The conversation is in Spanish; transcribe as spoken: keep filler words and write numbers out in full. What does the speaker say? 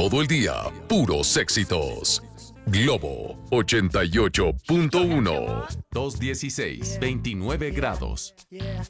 Todo el día, puros éxitos. Globo ochenta y ocho punto uno. dos dieciséis, veintinueve grados. Yeah.